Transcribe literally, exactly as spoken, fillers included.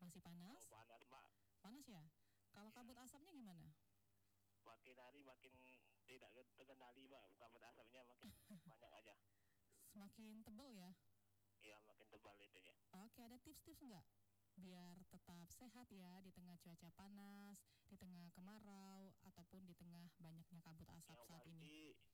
Masih panas? Oh, panas, Mbak. Panas ya? Kalau Ya. kabut asapnya gimana? Makin hari makin tidak terkendali, Mbak. Kabut asapnya makin banyak aja. Semakin tebal ya? Iya, makin tebal itu ya. Oke, ada tips-tips nggak? Biar tetap sehat ya di tengah cuaca panas, di tengah kemarau, ataupun di tengah banyaknya kabut asap Yang saat pasti ini.